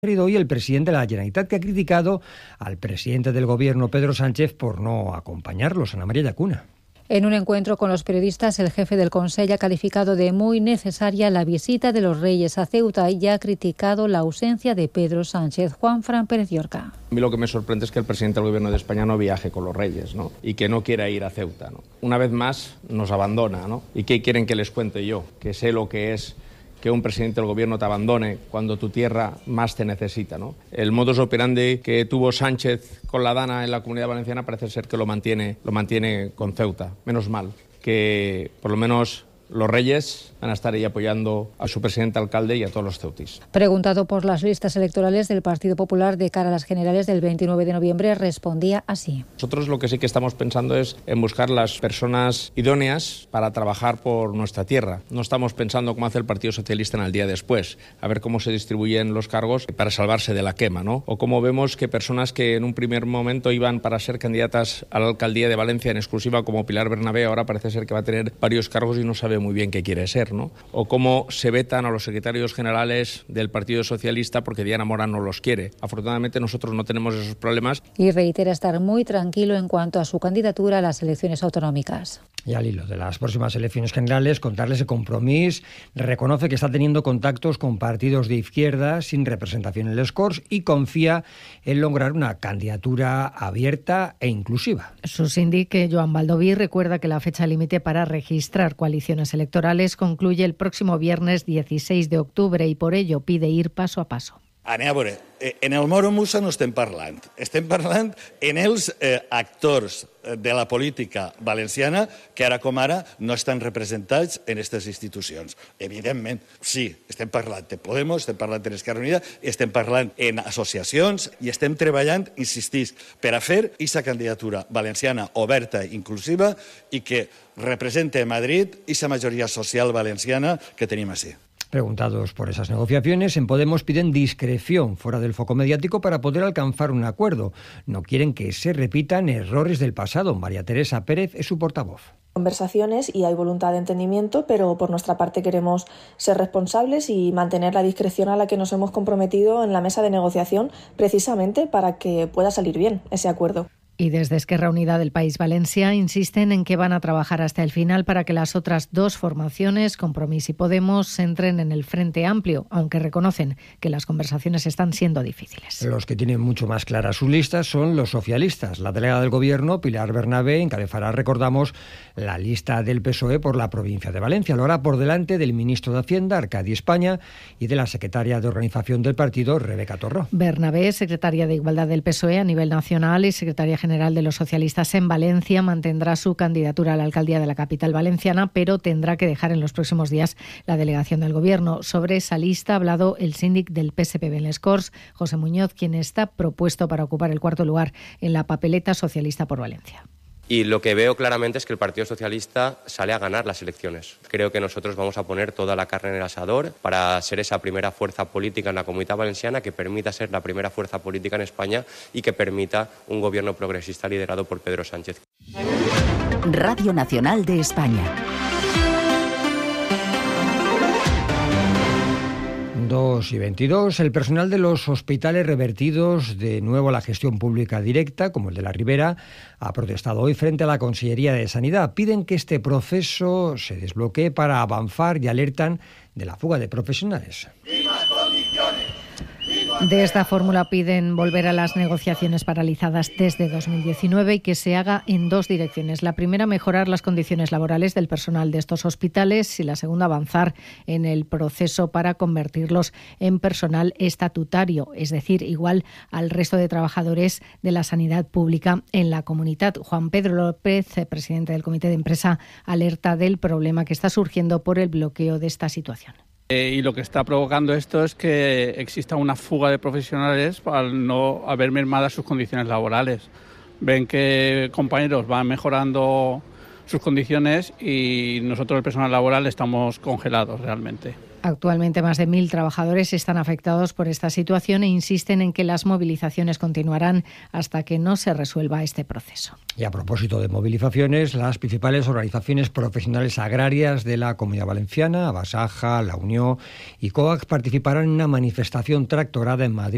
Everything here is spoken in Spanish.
Hoy el presidente de la Generalitat, que ha criticado al presidente del gobierno, Pedro Sánchez, por no acompañarlos. Ana María Llacuna. En un encuentro con los periodistas, el jefe del Consell ha calificado de muy necesaria la visita de los Reyes a Ceuta y ha criticado la ausencia de Pedro Sánchez. Juanfran Pérez Llorca. A mí lo que me sorprende es que el presidente del gobierno de España no viaje con los Reyes, ¿no? Y que no quiera ir a Ceuta, ¿no? Una vez más nos abandona, ¿no? ¿Y qué quieren que les cuente yo? Que sé lo que es que un presidente del gobierno te abandone cuando tu tierra más te necesita, ¿no? El modus operandi que tuvo Sánchez con la Dana en la Comunidad Valenciana parece ser que lo mantiene con Ceuta. Menos mal que por lo menos los Reyes van a estar ahí apoyando a su presidente alcalde y a todos los ceutis. Preguntado por las listas electorales del Partido Popular de cara a las generales del 29 de noviembre, respondía así. Nosotros lo que sí que estamos pensando es en buscar las personas idóneas para trabajar por nuestra tierra. No estamos pensando cómo hace el Partido Socialista en el día después, a ver cómo se distribuyen los cargos para salvarse de la quema, ¿no? O cómo vemos que personas que en un primer momento iban para ser candidatas a la alcaldía de Valencia en exclusiva, como Pilar Bernabé, ahora parece ser que va a tener varios cargos y no sabe muy bien qué quiere ser, ¿no? O cómo se vetan a los secretarios generales del Partido Socialista porque Diana Morán no los quiere. Afortunadamente nosotros no tenemos esos problemas. Y reitera estar muy tranquilo en cuanto a su candidatura a las elecciones autonómicas. Y al hilo de las próximas elecciones generales, contarles que Compromís reconoce que está teniendo contactos con partidos de izquierda sin representación en les Corts y confía en lograr una candidatura abierta e inclusiva. Su síndic, Joan Baldoví, recuerda que la fecha límite para registrar coaliciones electorales concluye el próximo viernes 16 de octubre y por ello pide ir paso a paso. A veure, en el Moro Musa no estem parlant en els actors de la política valenciana que ara com ara no estan representats en aquestes institucions. Evidentment, sí, estem parlant de Podemos, estem parlant de l'Esquerra Unida, estem parlant en associacions i estem treballant, insistís, per a fer aquesta candidatura valenciana oberta i inclusiva i que represente a Madrid aquesta majoria social valenciana que tenim així. Preguntados por esas negociaciones, en Podemos piden discreción fuera del foco mediático para poder alcanzar un acuerdo. No quieren que se repitan errores del pasado. María Teresa Pérez es su portavoz. Conversaciones y hay voluntad de entendimiento, pero por nuestra parte queremos ser responsables y mantener la discreción a la que nos hemos comprometido en la mesa de negociación, precisamente para que pueda salir bien ese acuerdo. Y desde Esquerra Unida del País Valencia insisten en que van a trabajar hasta el final para que las otras dos formaciones, Compromís y Podemos, entren en el Frente Amplio, aunque reconocen que las conversaciones están siendo difíciles. Los que tienen mucho más claras sus listas son los socialistas. La delegada del Gobierno, Pilar Bernabé, encabezará, recordamos, la lista del PSOE por la provincia de Valencia. Lo hará por delante del ministro de Hacienda, Arcadi España, y de la secretaria de Organización del partido, Rebeca Torró. Bernabé, secretaria de Igualdad del PSOE a nivel nacional y secretaria general de los socialistas en Valencia, mantendrá su candidatura a la alcaldía de la capital valenciana, pero tendrá que dejar en los próximos días la delegación del Gobierno. Sobre esa lista ha hablado el síndic del PSPB en les Corts, José Muñoz, quien está propuesto para ocupar el cuarto lugar en la papeleta socialista por Valencia. Y lo que veo claramente es que el Partido Socialista sale a ganar las elecciones. Creo que nosotros vamos a poner toda la carne en el asador para ser esa primera fuerza política en la Comunidad Valenciana, que permita ser la primera fuerza política en España y que permita un gobierno progresista liderado por Pedro Sánchez. Radio Nacional de España. 2:22. El personal de los hospitales revertidos de nuevo a la gestión pública directa, como el de la Ribera, ha protestado hoy frente a la Consellería de Sanidad. Piden que este proceso se desbloquee para avanzar y alertan de la fuga de profesionales. De esta fórmula piden volver a las negociaciones paralizadas desde 2019 y que se haga en dos direcciones. La primera, mejorar las condiciones laborales del personal de estos hospitales y la segunda, avanzar en el proceso para convertirlos en personal estatutario, es decir, igual al resto de trabajadores de la sanidad pública en la comunidad. Juan Pedro López, presidente del Comité de Empresa, alerta del problema que está surgiendo por el bloqueo de esta situación. Y lo que está provocando esto es que exista una fuga de profesionales al no haber mermadas sus condiciones laborales. Ven que compañeros van mejorando sus condiciones y nosotros, el personal laboral, estamos congelados realmente. Actualmente más de 1.000 trabajadores están afectados por esta situación e insisten en que las movilizaciones continuarán hasta que no se resuelva este proceso. Y a propósito de movilizaciones, las principales organizaciones profesionales agrarias de la Comunidad Valenciana, Abasaja, La Unió y COAG, participarán en una manifestación tractorada en Madrid